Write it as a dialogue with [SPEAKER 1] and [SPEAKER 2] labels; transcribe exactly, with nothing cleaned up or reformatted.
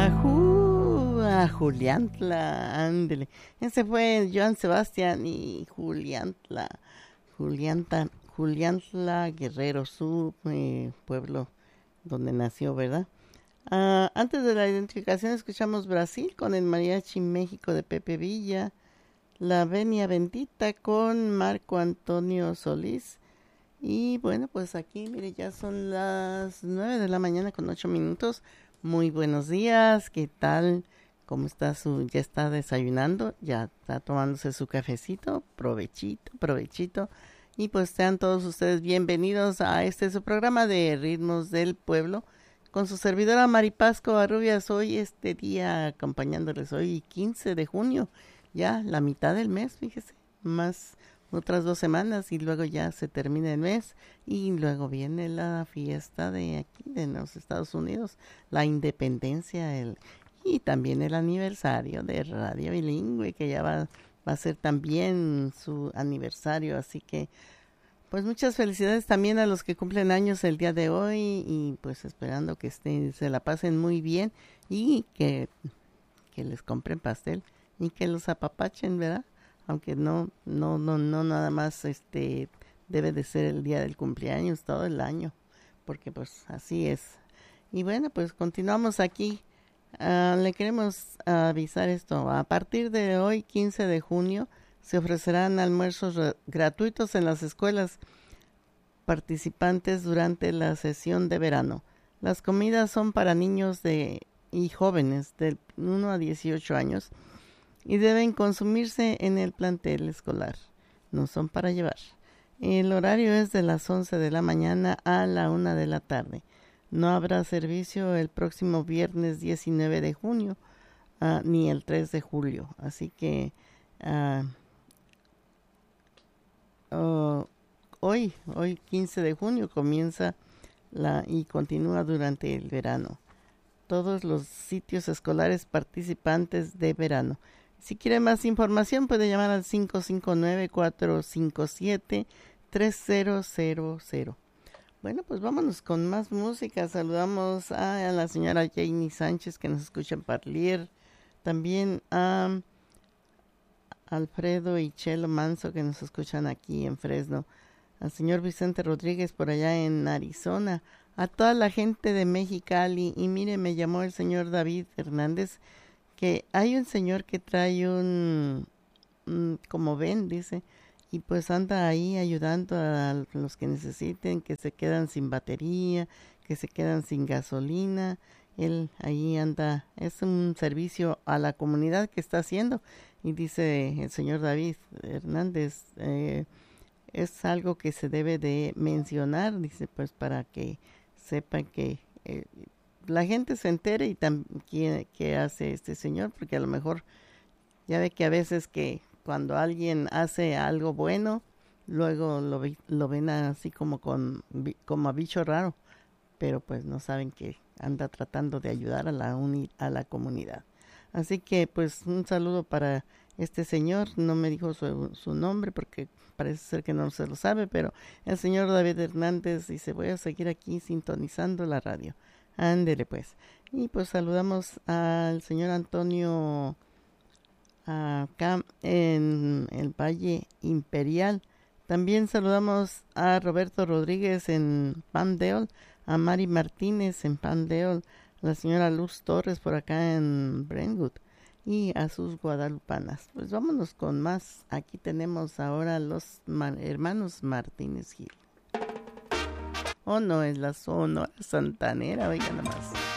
[SPEAKER 1] Ajú, a Juliantla, ándele. Ese fue Joan Sebastián y Juliantla, Julianta, Juliantla Guerrero, su eh, pueblo donde nació, ¿verdad? Ah, antes de la identificación escuchamos Brasil con el Mariachi México de Pepe Villa, La Venia Bendita con Marco Antonio Solís. Y bueno, pues aquí, mire, ya son las nueve de la mañana con ocho minutos. Muy buenos días, ¿qué tal? ¿Cómo está su, ya está desayunando? ¿Ya está tomándose su cafecito? Provechito, provechito. Y pues sean todos ustedes bienvenidos a este su programa de Ritmos del Pueblo con su servidora Maripaz Covarrubias. Hoy este día acompañándoles, hoy quince de junio, ya la mitad del mes, fíjese, más otras dos semanas y luego ya se termina el mes y luego viene la fiesta de aquí de los Estados Unidos, la independencia el, y también el aniversario de Radio Bilingüe que ya va, va a ser también su aniversario, así que pues muchas felicidades también a los que cumplen años el día de hoy y pues esperando que estén, se la pasen muy bien y que, que les compren pastel y que los apapachen, ¿verdad? Aunque no, no, no, no nada más este debe de ser el día del cumpleaños todo el año, porque pues así es. Y bueno, pues continuamos aquí. Uh, le queremos avisar esto. A partir de hoy, quince de junio, se ofrecerán almuerzos re- gratuitos en las escuelas participantes durante la sesión de verano. Las comidas son para niños de y jóvenes de uno a dieciocho años y deben consumirse en el plantel escolar. No son para llevar. El horario es de las once de la mañana a la una de la tarde. No habrá servicio el próximo viernes diecinueve de junio uh, ni el tres de julio. Así que uh, uh, hoy, hoy quince de junio comienza la y continúa durante el verano. Todos los sitios escolares participantes de verano. Si quiere más información puede llamar al cinco cinco nueve, cuatro cinco siete, tres cero cero cero. Bueno, pues vámonos con más música. Saludamos a, a la señora Janie Sánchez que nos escucha en Parlier. También a Alfredo y Chelo Manso que nos escuchan aquí en Fresno. Al señor Vicente Rodríguez por allá en Arizona. A toda la gente de Mexicali. Y mire, me llamó el señor David Hernández que hay un señor que trae un, un, como ven, dice, y pues anda ahí ayudando a los que necesiten, que se quedan sin batería, que se quedan sin gasolina. Él ahí anda, es un servicio a la comunidad que está haciendo. Y dice el señor David Hernández, eh, es algo que se debe de mencionar, dice, pues para que sepan que eh, la gente se entere y también qué hace este señor, porque a lo mejor ya ve que a veces que cuando alguien hace algo bueno, luego lo, lo ven así como con como a bicho raro, pero pues no saben que anda tratando de ayudar a la uni, a la comunidad. Así que pues un saludo para este señor, no me dijo su, su nombre porque parece ser que no se lo sabe, pero el señor David Hernández dice, voy a seguir aquí sintonizando la radio. Ándele pues. Y pues saludamos al señor Antonio acá en el Valle Imperial. También saludamos a Roberto Rodríguez en Palmdale, a Mari Martínez en Palmdale, a la señora Luz Torres por acá en Brentwood y a sus guadalupanas. Pues vámonos con más. Aquí tenemos ahora los man- hermanos Martínez Gil. Oh, no, es la Sonora Santanera, oiga nomás.